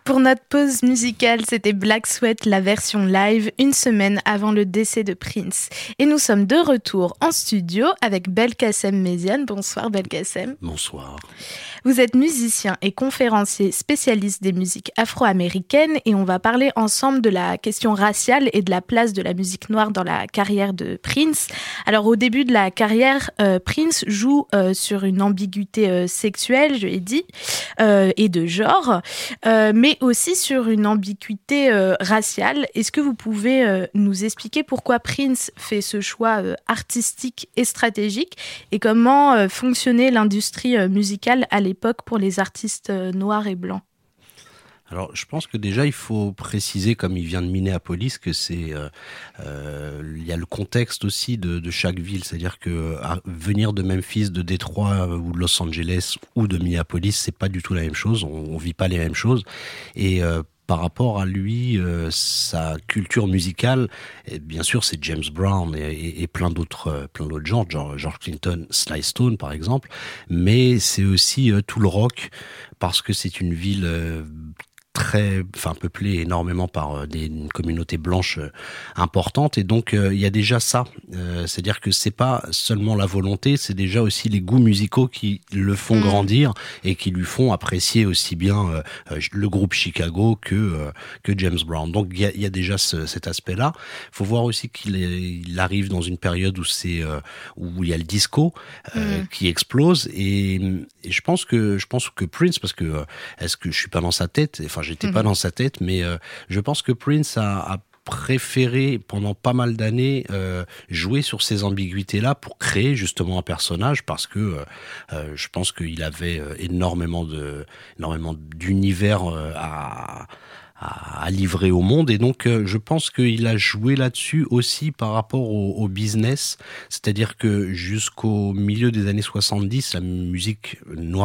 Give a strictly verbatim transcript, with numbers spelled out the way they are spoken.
Pour notre pause musicale, c'était Black Sweat, la version live, une semaine avant le décès de Prince. Et nous sommes de retour en studio avec Belkacem Méziane. Bonsoir Belkacem. Bonsoir. Vous êtes musicien et conférencier spécialiste des musiques afro-américaines et on va parler ensemble de la question raciale et de la place de la musique noire dans la carrière de Prince. Alors au début de la carrière, euh, Prince joue euh, sur une ambiguïté euh, sexuelle, je l'ai dit, euh, et de genre, euh, mais aussi sur une ambiguïté euh, raciale. Est-ce que vous pouvez euh, nous expliquer pourquoi Prince fait ce choix euh, artistique et stratégique et comment euh, fonctionnait l'industrie euh, musicale à l'époque pour les artistes euh, noirs et blancs? Alors, je pense que déjà, il faut préciser, comme il vient de Minneapolis, que c'est, euh, euh, il y a le contexte aussi de, de chaque ville. C'est-à-dire que à venir de Memphis, de Détroit ou de Los Angeles ou de Minneapolis, c'est pas du tout la même chose. On, on vit pas les mêmes choses. Et euh, par rapport à lui, euh, sa culture musicale, et bien sûr, c'est James Brown et, et, et plein d'autres, euh, plein d'autres gens, George, George Clinton, Sly Stone par exemple. Mais c'est aussi euh, tout le rock parce que c'est une ville euh, très, enfin peuplée énormément par des une communauté blanche importante et donc euh, il y a déjà ça, euh, c'est-à-dire que c'est pas seulement la volonté, c'est déjà aussi les goûts musicaux qui le font mmh. grandir et qui lui font apprécier aussi bien euh, le groupe Chicago que euh, que James Brown. Donc il y a, il y a déjà ce, cet aspect-là. Il faut voir aussi qu'il est, il arrive dans une période où c'est euh, où il y a le disco euh, mmh. qui explose et, et je pense que je pense que Prince, parce que euh, est-ce que je suis pas dans sa tête, enfin j'étais mmh. pas dans sa tête, mais euh, je pense que Prince a, a préféré pendant pas mal d'années euh, jouer sur ces ambiguïtés-là pour créer justement un personnage parce que euh, euh, je pense qu'il avait euh, énormément de énormément d'univers euh, à à livrer au monde et donc euh, je pense qu'il a joué là-dessus aussi par rapport au, au business, c'est-à-dire que jusqu'au milieu des années soixante-dix, la musique noire